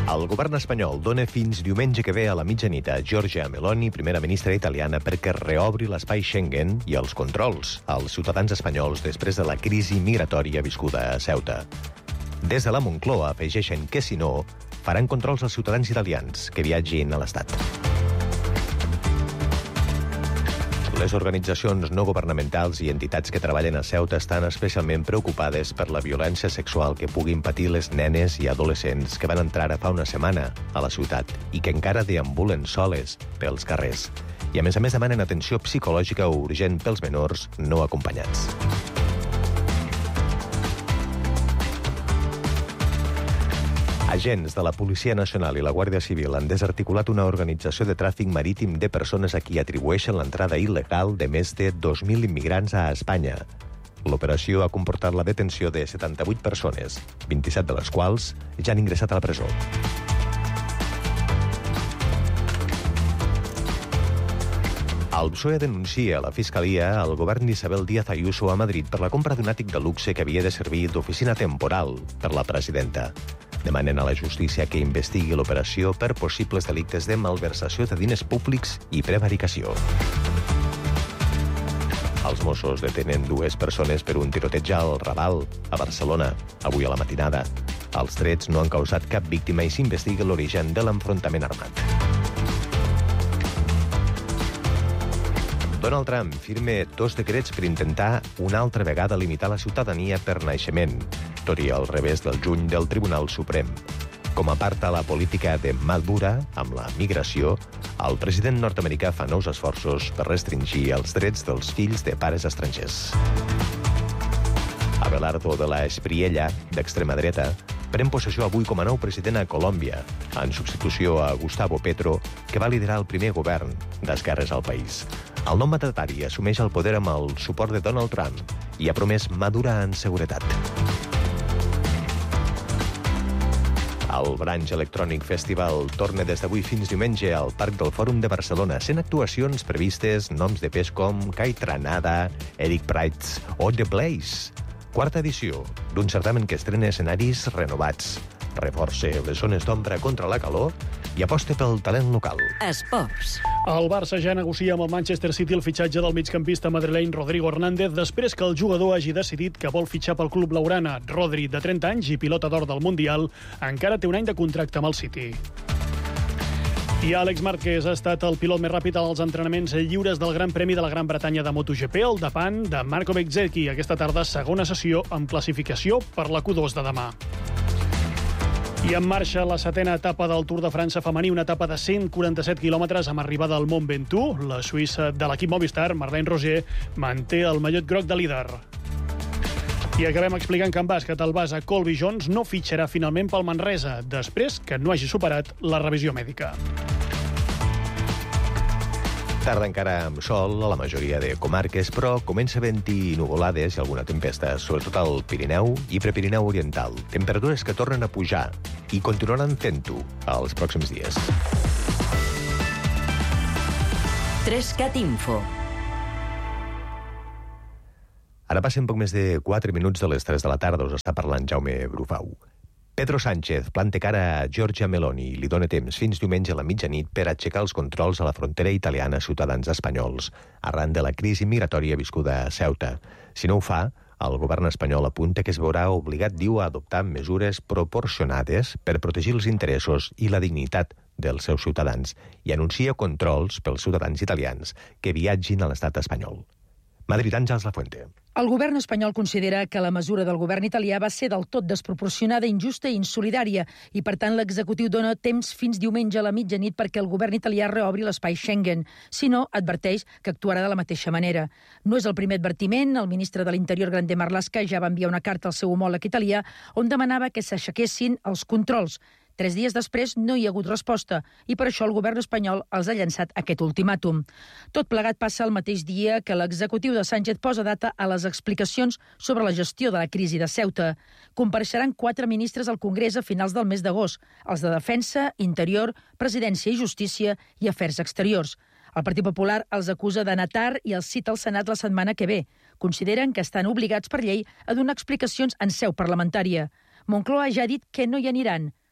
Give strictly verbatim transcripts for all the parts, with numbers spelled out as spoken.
El govern espanyol dona fins diumenge que ve a la mitjanit a Giorgia Meloni, primera ministra italiana, perquè reobri l'espai Schengen i els controls als ciutadans espanyols després de la crisi migratòria viscuda a Ceuta. Des de la Moncloa afegeixen que, si no, faran controls als ciutadans italians que viatgin a l'Estat. Les organitzacions no governamentals i entitats que treballen a Ceuta estan especialment preocupades per la violència sexual que puguin patir les nenes i adolescents que van entrar fa una setmana a la ciutat i que encara deambulen soles pels carrers. I a més a més demanen atenció psicològica urgent pels menors no acompanyats. Agents de la Policia Nacional i la Guàrdia Civil han desarticulat una organització de tràfic marítim de persones a qui atribueixen l'entrada il·legal de més de dos mil immigrants a Espanya. L'operació ha comportat la detenció de setanta-vuit persones, vint-i-set de les quals ja han ingressat a la presó. El P S O E denuncia a la Fiscalia el govern d'Isabel Díaz Ayuso a Madrid per la compra d'un àtic de luxe que havia de servir d'oficina temporal per la presidenta. Demanen a la justícia que investigui l'operació per possibles delictes de malversació de diners públics i prevaricació. Els Mossos detenen dues persones per un tiroteig al Raval, a Barcelona, avui a la matinada. Els trets no han causat cap víctima i s'investiga l'origen de l'enfrontament armat. Donald Trump firma dos decrets per intentar una altra vegada limitar la ciutadania per naixement, tot i al revés del juny del Tribunal Suprem. Com a part de la política de mà dura amb la migració, el president nord-americà fa nous esforços per restringir els drets dels fills de pares estrangers. Abelardo de la Espriella, d'extrema dreta, pren possessió avui com a nou president a Colòmbia, en substitució a Gustavo Petro, que va liderar el primer govern d'esquerres al país. El nou mandatari assumeix el poder amb el suport de Donald Trump i ha promès mà dura en seguretat. El Branch Electronic Festival torna des d'avui fins diumenge al Parc del Fòrum de Barcelona, sent actuacions previstes noms de pes com Kai Tranada, Eric Prydz o The Blaze. Quarta edició d'un certamen que estrena escenaris renovats, reforça les zones d'ombra contra la calor i aposta pel talent local. Esports. El Barça ja negocia amb el Manchester City el fitxatge del migcampista madrileny Rodrigo Hernández després que el jugador hagi decidit que vol fitxar pel club blaugrana. Rodri, de trenta anys i pilota d'or del Mundial, encara té un any de contracte amb el City. I Àlex Márquez ha estat el pilot més ràpid als entrenaments lliures del Gran Premi de la Gran Bretanya de MotoGP, al davant de Marco Bezzecchi. Aquesta tarda, segona sessió amb classificació per la Q dos de demà. I en marxa la setena etapa del Tour de França femení, una etapa de cent quaranta-set quilòmetres amb arribada al Mont Ventoux. La suïssa de l'equip Movistar, Marlene Roger, manté el mallot groc de líder. I acabem explicant que en bàsquet el base Colby Jones no fitxarà finalment pel Manresa, després que no hagi superat la revisió mèdica. Tarda encara amb sol a la majoria de comarques, però comença havent-hi nuvolades i alguna tempesta, sobretot al Pirineu i Prepirineu Oriental. Temperatures que tornen a pujar i continuaran fent-ho els pròxims dies. Trescat Info. Ara passen poc més de quatre minuts de les tres de la tarda. Us està parlant Jaume Brufau. Pedro Sánchez planta cara a Giorgia Meloni i li dona temps fins diumenge a la mitjanit per aixecar els controls a la frontera italiana a ciutadans espanyols, arran de la crisi migratòria viscuda a Ceuta. Si no ho fa, el govern espanyol apunta que es veurà obligat, diu, a adoptar mesures proporcionades per protegir els interessos i la dignitat dels seus ciutadans i anuncia controls pels ciutadans italians que viatgin a l'estat espanyol. Madrid, Àngels Lafuente. El govern espanyol considera que la mesura del govern italià va ser del tot desproporcionada, injusta i insolidària i, per tant, l'executiu dona temps fins diumenge a la mitjanit perquè el govern italià reobri l'espai Schengen. Si no, adverteix que actuarà de la mateixa manera. No és el primer advertiment. El ministre de l'Interior, Grande Marlaska, ja va enviar una carta al seu homòleg italià on demanava que s'aixequessin els controls. Tres dies després no hi ha hagut resposta i per això el govern espanyol els ha llançat aquest ultimàtum. Tot plegat passa el mateix dia que l'executiu de Sánchez posa data a les explicacions sobre la gestió de la crisi de Ceuta. Compareixeran quatre ministres al Congrés a finals del mes d'agost, els de Defensa, Interior, Presidència i Justícia i Afers Exteriors. El Partit Popular els acusa d'anar tard i els cita al Senat la setmana que ve. Consideren que estan obligats per llei a donar explicacions en seu parlamentària. Moncloa ja ha dit que no hi aniran.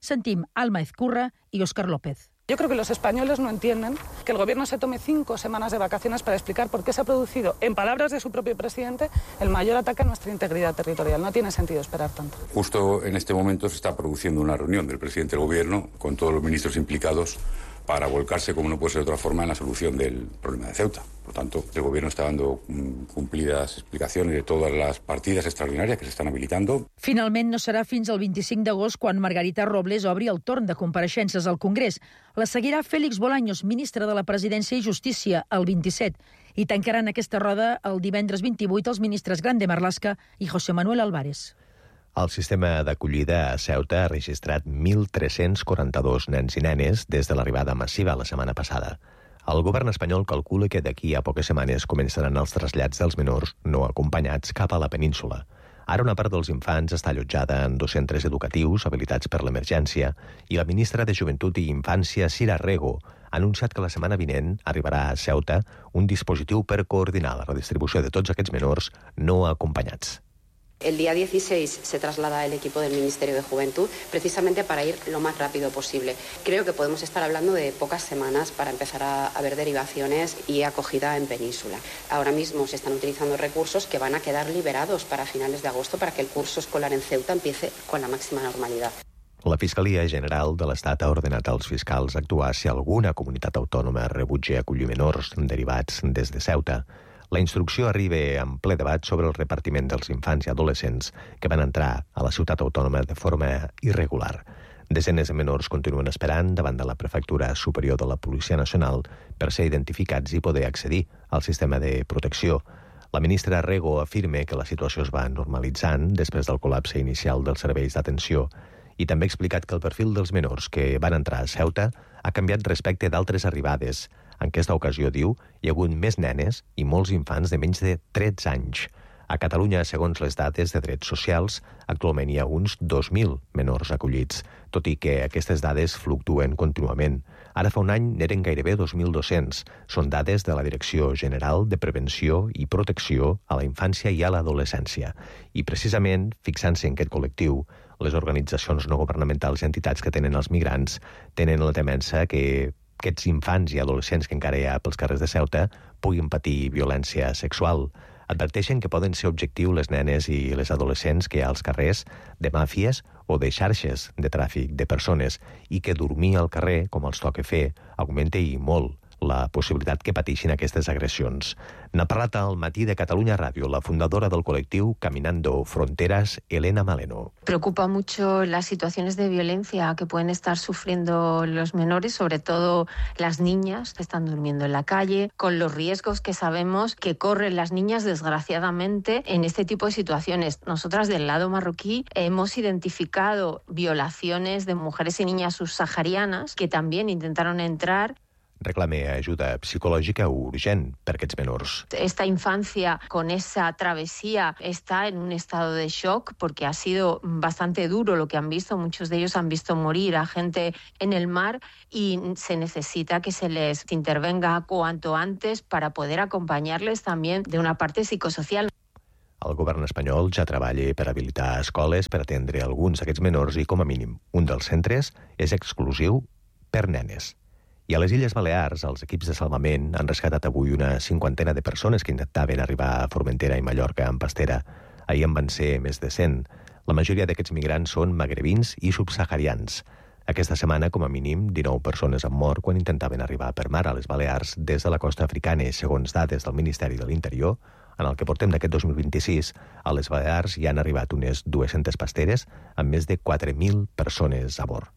Sentim Alma Ezcurra i Óscar López. Yo creo que los españoles no entienden que el gobierno se tome cinco semanas de vacaciones para explicar por qué se ha producido, en palabras de su propio presidente, el mayor ataque a nuestra integridad territorial. No tiene sentido esperar tanto. Justo en este momento se está produciendo una reunión del presidente del gobierno con todos los ministros implicados para volcarse, como no puede ser de otra forma, en la solución del problema de Ceuta. Por tanto, el gobierno está dando cumplidas explicacions de totes les partides extraordinàries que s'estan habilitando. Finalment, no serà fins al vint-i-cinc d'agost quan Margarita Robles obri el torn de compareixences al Congrés. La seguirà Félix Bolaños, ministre de la Presidència i Justícia, el vint-i-set. I tancaran aquesta roda el divendres vint-i-vuit els ministres Grande Marlaska i José Manuel Álvarez. El sistema d'acollida a Ceuta ha registrat mil tres-cents quaranta-dos nens i nenes des de l'arribada massiva la setmana passada. El govern espanyol calcula que d'aquí a poques setmanes començaran els trasllats dels menors no acompanyats cap a la península. Ara una part dels infants està allotjada en dos centres educatius habilitats per l'emergència i la ministra de Joventut i Infància, Sira Rego, ha anunciat que la setmana vinent arribarà a Ceuta un dispositiu per coordinar la redistribució de tots aquests menors no acompanyats. El día dieciséis se traslada el equipo del Ministerio de Juventud precisamente para ir lo más rápido posible. Creo que podemos estar hablando de pocas semanas para empezar a, a ver derivaciones y acogida en península. Ahora mismo se están utilizando recursos que van a quedar liberados para finales de agosto para que el curso escolar en Ceuta empiece con la máxima normalidad. La Fiscalia General de l'Estat ha ordenat als fiscals actuar si alguna comunitat autònoma rebutja acollir menors derivats des de Ceuta. La instrucció arriba en ple debat sobre el repartiment dels infants i adolescents que van entrar a la ciutat autònoma de forma irregular. Desenes de menors continuen esperant davant de la Prefectura Superior de la Policia Nacional per ser identificats i poder accedir al sistema de protecció. La ministra Rego afirma que la situació es va normalitzant després del col·lapse inicial dels serveis d'atenció i també ha explicat que el perfil dels menors que van entrar a Ceuta ha canviat respecte d'altres arribades. En aquesta ocasió, diu, hi ha hagut més nenes i molts infants de menys de tretze anys. A Catalunya, segons les dades de drets socials, actualment hi ha uns dos mil menors acollits, tot i que aquestes dades fluctuen contínuament. Ara fa un any n'eren gairebé dos mil dos-cents. Són dades de la Direcció General de Prevenció i Protecció a la Infància i a l'Adolescència. I precisament, fixant-se en aquest col·lectiu, les organitzacions no governamentals i entitats que tenen els migrants tenen la temença que aquests infants i adolescents que encara hi ha pels carrers de Ceuta puguin patir violència sexual. Adverteixen que poden ser objectiu les nenes i les adolescents que hi ha als carrers de màfies o de xarxes de tràfic de persones i que dormir al carrer, com els toca fer, augmenta i molt la possibilitat que pateixin aquestes agressions. N'ha parlat al Matí de Catalunya Ràdio la fundadora del col·lectiu Caminando Fronteras, Elena Maleno. Preocupa mucho las situaciones de violencia que pueden estar sufriendo los menores, sobre todo las niñas que están durmiendo en la calle, con los riesgos que sabemos que corren las niñas, desgraciadamente, en este tipo de situaciones. Nosotras del lado marroquí hemos identificado violaciones de mujeres y niñas subsaharianas que también intentaron entrar. Reclame ajuda psicològica urgent per aquests menors. Esta infancia con esa travesía está en un estado de shock porque ha sido bastante duro lo que han visto. Muchos de ellos han visto morir a gente en el mar y se necesita que se les intervenga cuanto antes para poder acompañarles también de una parte psicosocial. El govern espanyol ja treballa per habilitar escoles per atendre alguns d'aquests menors i, com a mínim, un dels centres és exclusiu per nenes. I a les Illes Balears, els equips de salvament han rescatat avui una cinquantena de persones que intentaven arribar a Formentera i Mallorca en pastera. Ahir en van ser més de cent. La majoria d'aquests migrants són magrebins i subsaharians. Aquesta setmana, com a mínim, dinou persones han mort quan intentaven arribar per mar a les Balears des de la costa africana. Segons dades del Ministeri de l'Interior, en el que portem d'aquest dos mil vint-i-sis, a les Balears hi han arribat unes dues-centes pasteres amb més de quatre mil persones a bord.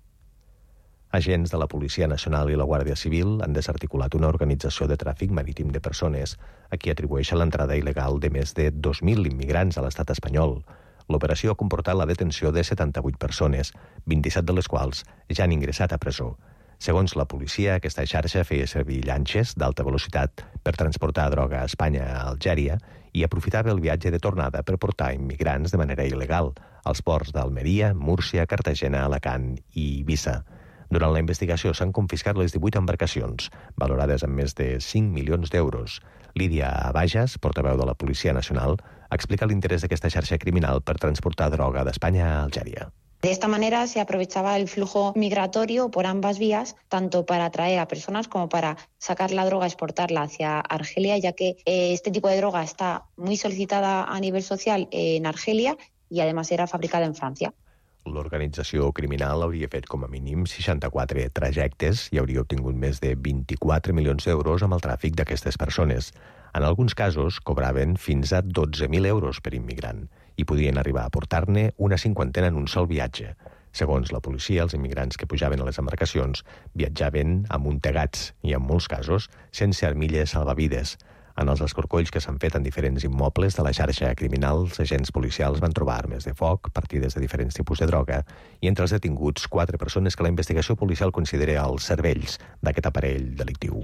Agents de la Policia Nacional i la Guàrdia Civil han desarticulat una organització de tràfic marítim de persones a qui atribueixen l'entrada il·legal de més de dos mil immigrants a l'estat espanyol. L'operació ha comportat la detenció de setanta-vuit persones, vint-i-set de les quals ja han ingressat a presó. Segons la policia, aquesta xarxa feia servir llanxes d'alta velocitat per transportar droga a Espanya a Algèria i aprofitava el viatge de tornada per portar immigrants de manera il·legal als ports d'Almeria, Múrcia, Cartagena, Alacant i Eivissa. Durant la investigació s'han confiscat les divuit embarcacions, valorades en més de cinc milions d'euros. Lídia Bajas, portaveu de la Policia Nacional, explica l'interès d'aquesta xarxa criminal per transportar droga d'Espanya a Algèria. De esta manera se aprovechaba el flujo migratorio por ambas vías, tanto para atraer a personas como para sacar la droga, exportarla hacia Argelia, ya que eh, este tipo de droga está muy solicitada a nivel social en Argelia y además era fabricada en Francia. L'organització criminal hauria fet com a mínim seixanta-quatre trajectes i hauria obtingut més de vint-i-quatre milions d'euros amb el tràfic d'aquestes persones. En alguns casos cobraven fins a dotze mil euros per immigrant i podien arribar a portar-ne una cinquantena en un sol viatge. Segons la policia, els immigrants que pujaven a les embarcacions viatjaven amuntegats i, en molts casos, sense armilles salvavides. En els escorcolls que s'han fet en diferents immobles de la xarxa criminal, els agents policials van trobar armes de foc, partides de diferents tipus de droga, i entre els detinguts, quatre persones que la investigació policial considera els cervells d'aquest aparell delictiu.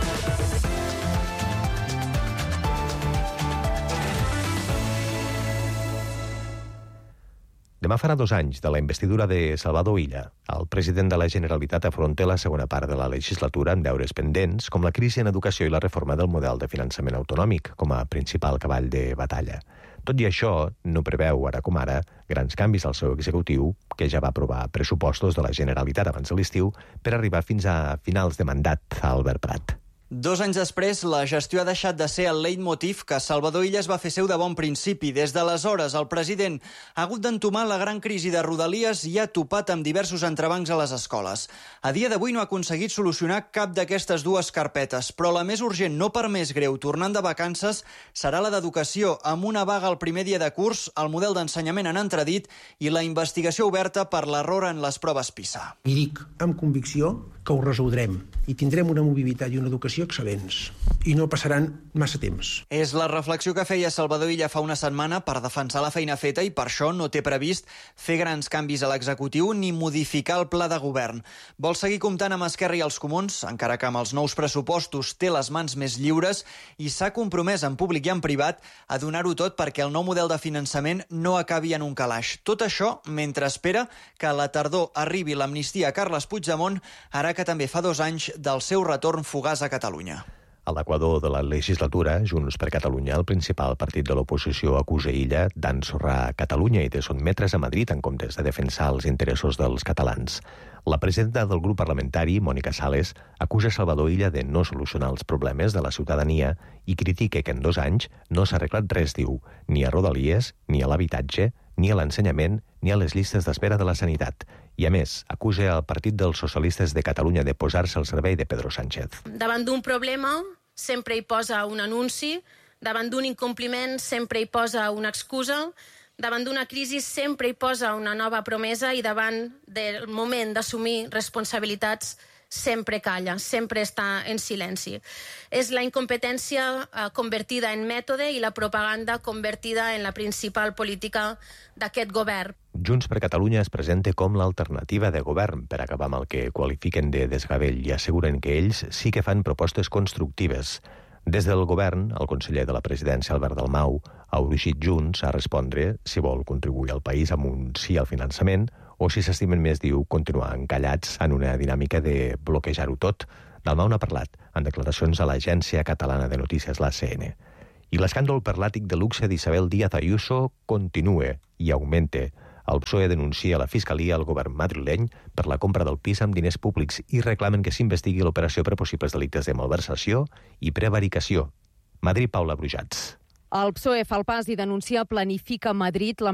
Demà farà dos anys de la investidura de Salvador Illa. El president de la Generalitat afronta la segona part de la legislatura amb deures pendents, com la crisi en educació i la reforma del model de finançament autonòmic, com a principal cavall de batalla. Tot i això, no preveu, ara com ara, grans canvis al seu executiu, que ja va aprovar pressupostos de la Generalitat abans de l'estiu per arribar fins a finals de mandat a Albert Prat. Dos anys després, la gestió ha deixat de ser el leitmotiv que Salvador Illa es va fer seu de bon principi. Des d'aleshores, el president ha hagut d'entomar la gran crisi de Rodalies i ha topat amb diversos entrebancs a les escoles. A dia d'avui no ha aconseguit solucionar cap d'aquestes dues carpetes, però la més urgent, no per més greu, tornant de vacances, serà la d'educació, amb una vaga el primer dia de curs, el model d'ensenyament en entredit i la investigació oberta per l'error en les proves PISA. I dic amb convicció que ho resoldrem i tindrem una mobilitat i una educació excel·lents i no passaran massa temps. És la reflexió que feia Salvador Illa fa una setmana per defensar la feina feta i per això no té previst fer grans canvis a l'executiu ni modificar el pla de govern. Vol seguir comptant amb Esquerra i els Comuns, encara que amb els nous pressupostos té les mans més lliures i s'ha compromès en públic i en privat a donar-ho tot perquè el nou model de finançament no acabi en un calaix. Tot això mentre espera que a la tardor arribi l'amnistia a Carles Puigdemont, ara que també fa dos anys del seu retorn fugaç a Catalunya. A l'equador de la legislatura, Junts per Catalunya, el principal partit de l'oposició, acusa Illa d'ensorrar Catalunya i de sotmetre's a Madrid en comptes de defensar els interessos dels catalans. La presidenta del grup parlamentari, Mònica Sales, acusa Salvador Illa de no solucionar els problemes de la ciutadania i critica que en dos anys no s'ha arreglat res, diu, ni a Rodalies, ni a l'habitatge, ni a l'ensenyament, ni a les llistes d'espera de la sanitat. I, a més, acusa el Partit dels Socialistes de Catalunya de posar-se al servei de Pedro Sánchez. Davant d'un problema sempre hi posa un anunci, davant d'un incompliment sempre hi posa una excusa, davant d'una crisi sempre hi posa una nova promesa i davant del moment d'assumir responsabilitats sempre calla, sempre està en silenci. És la incompetència eh, convertida en mètode i la propaganda convertida en la principal política d'aquest govern. Junts per Catalunya es presenta com l'alternativa de govern per acabar amb el que qualifiquen de desgavell i asseguren que ells sí que fan propostes constructives. Des del govern, el conseller de la presidència, Albert Dalmau, ha urgit Junts a respondre si vol contribuir al país amb un sí al finançament o si s'estimen més, diu, continuar encallats en una dinàmica de bloquejar-ho tot. Dalmau n'ha parlat en declaracions a l'Agència Catalana de Notícies, l'A C N. I l'escàndol per l'àtic de luxe d'Isabel Díaz Ayuso continua i augmenta. El P S O E denuncia a la Fiscalia al govern madrileny per la compra del pis amb diners públics i reclamen que s'investigui l'operació per possibles delictes de malversació i prevaricació. Madrid, Paula Brujats. El P S O E fa el pas i denuncia Planifica Madrid,